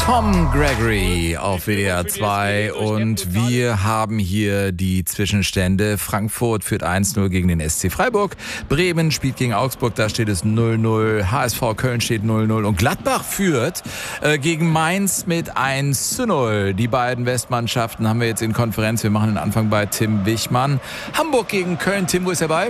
Tom Gregory auf WDR 2 und wir haben hier die Zwischenstände. Frankfurt führt 1-0 gegen den SC Freiburg. Bremen spielt gegen Augsburg, da steht es 0-0. HSV Köln steht 0-0 und Gladbach führt gegen Mainz mit 1-0. Die beiden Westmannschaften haben wir jetzt in Konferenz. Wir machen den Anfang bei Tim Wichmann. Hamburg gegen Köln. Tim, wo ist er bei?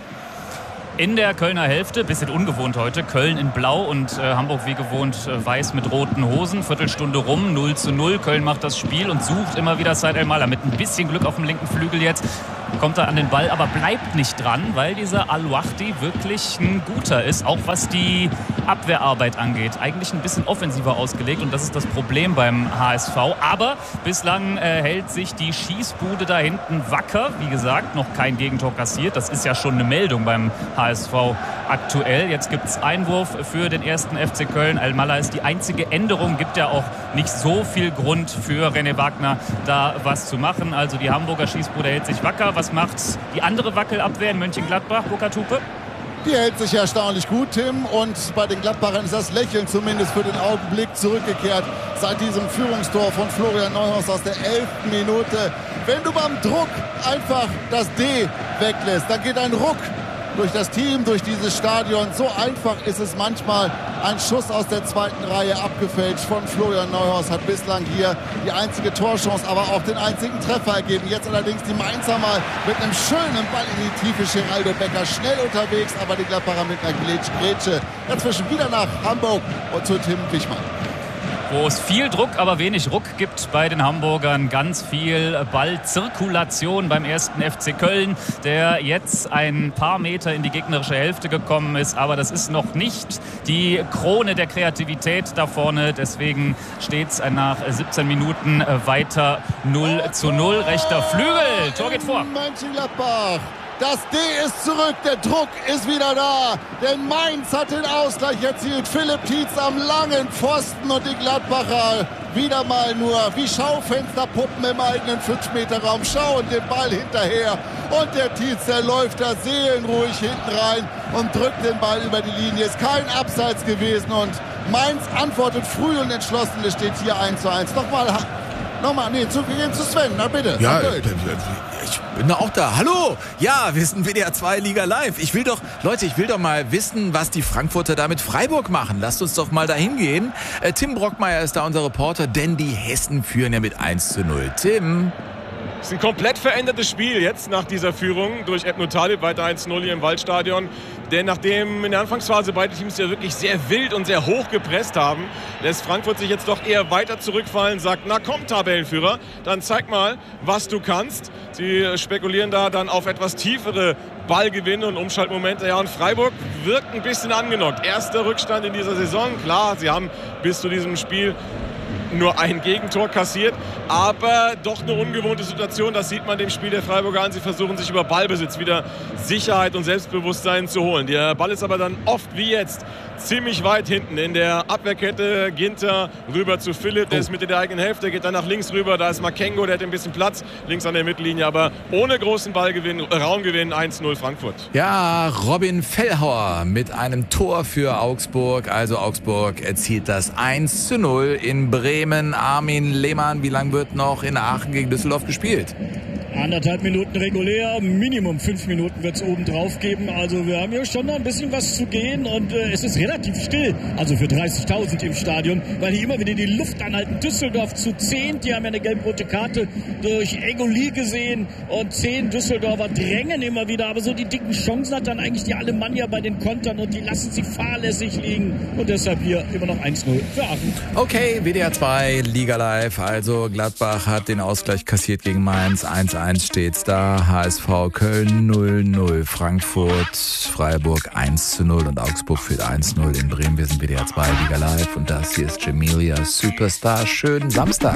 In der Kölner Hälfte, bisschen ungewohnt heute, Köln in Blau und Hamburg wie gewohnt weiß mit roten Hosen. Viertelstunde rum, 0-0. Köln macht das Spiel und sucht immer wieder Said El-Mallah mit ein bisschen Glück auf dem linken Flügel jetzt. Kommt er an den Ball, aber bleibt nicht dran, weil dieser Al-Wahdi wirklich ein guter ist, auch was die Abwehrarbeit angeht. Eigentlich ein bisschen offensiver ausgelegt und das ist das Problem beim HSV. Aber bislang hält sich die Schießbude da hinten wacker. Wie gesagt, noch kein Gegentor kassiert. Das ist ja schon eine Meldung beim HSV aktuell. Jetzt gibt es Einwurf für den ersten FC Köln. El-Mallah ist die einzige Änderung. Gibt ja auch nicht so viel Grund für René Wagner, da was zu machen. Also die Hamburger Schießbude hält sich wacker. Was macht die andere Wackelabwehr in Mönchengladbach, Burkhard Hupe? Die hält sich erstaunlich gut, Tim. Und bei den Gladbachern ist das Lächeln zumindest für den Augenblick zurückgekehrt. Seit diesem Führungstor von Florian Neuhaus aus der 11. Minute. Wenn du beim Druck einfach das D weglässt, dann geht ein Ruck durch das Team, durch dieses Stadion. So einfach ist es manchmal. Ein Schuss aus der zweiten Reihe abgefälscht von Florian Neuhaus hat bislang hier die einzige Torchance, aber auch den einzigen Treffer ergeben. Jetzt allerdings die Mainzer mal mit einem schönen Ball in die Tiefe. Geraldo Becker schnell unterwegs, aber die Gladbacher mit einer Grätsche. Dazwischen wieder nach Hamburg und zu Tim Wichmann. Wo es viel Druck, aber wenig Ruck gibt bei den Hamburgern. Ganz viel Ballzirkulation beim ersten FC Köln, der jetzt ein paar Meter in die gegnerische Hälfte gekommen ist. Aber das ist noch nicht die Krone der Kreativität da vorne. Deswegen steht es nach 17 Minuten weiter 0-0. Rechter Flügel, Tor geht vor. Mönchengladbach. Das D ist zurück, der Druck ist wieder da. Denn Mainz hat den Ausgleich erzielt. Philipp Tietz am langen Pfosten und die Gladbacher wieder mal nur wie Schaufensterpuppen im eigenen 5-Meter-Raum schauen den Ball hinterher. Und der Tietz, der läuft da seelenruhig hinten rein und drückt den Ball über die Linie. Ist kein Abseits gewesen und Mainz antwortet früh und entschlossen. Es steht hier 1:1. Nochmal, zugegeben zu Sven, na bitte. Ja, ich bin auch da. Hallo! Ja, wir sind WDR 2 Liga Live. Ich will doch mal wissen, was die Frankfurter da mit Freiburg machen. Lasst uns doch mal dahin gehen. Tim Brockmeier ist da unser Reporter, denn die Hessen führen ja mit 1:0. Tim? Es ist ein komplett verändertes Spiel jetzt nach dieser Führung durch Ebno Talib, weiter 1:0 hier im Waldstadion. Denn nachdem in der Anfangsphase beide Teams ja wirklich sehr wild und sehr hoch gepresst haben, lässt Frankfurt sich jetzt doch eher weiter zurückfallen, sagt, na komm Tabellenführer, dann zeig mal, was du kannst. Sie spekulieren da dann auf etwas tiefere Ballgewinne und Umschaltmomente. Ja, und Freiburg wirkt ein bisschen angenockt. Erster Rückstand in dieser Saison. Klar, sie haben bis zu diesem Spiel nur ein Gegentor kassiert, aber doch eine ungewohnte Situation. Das sieht man dem Spiel der Freiburger an. Sie versuchen sich über Ballbesitz wieder Sicherheit und Selbstbewusstsein zu holen. Der Ball ist aber dann oft wie jetzt ziemlich weit hinten in der Abwehrkette. Ginter rüber zu Philipp, der ist Mitte der eigenen Hälfte, geht dann nach links rüber. Da ist Makengo, der hat ein bisschen Platz links an der Mittellinie, aber ohne großen Ballgewinn, Raumgewinn 1:0 Frankfurt. Ja, Robin Fellhauer mit einem Tor für Augsburg. Also Augsburg erzielt das 1:0 in Bremen. Armin Lehmann, wie lange wird noch in Aachen gegen Düsseldorf gespielt? 1,5 Minuten regulär, Minimum 5 Minuten wird es oben drauf geben. Also wir haben hier schon noch ein bisschen was zu gehen und es ist relativ still, also für 30.000 im Stadion, weil hier immer wieder die Luft anhalten. Düsseldorf zu 10, die haben ja eine gelb-rote Karte durch Egoli gesehen und 10 Düsseldorfer drängen immer wieder, aber so die dicken Chancen hat dann eigentlich die Alemannia bei den Kontern und die lassen sie fahrlässig liegen und deshalb hier immer noch 1:0 für Aachen. Okay, WDR 2 Liga Live, also Gladbach hat den Ausgleich kassiert gegen Mainz, 1:1 steht's da, HSV Köln 0:0, Frankfurt, Freiburg 1:0 und Augsburg führt 1:0 in Bremen. Wir sind WDR 2 Liga Live und das hier ist Jamelia Superstar. Schönen Samstag.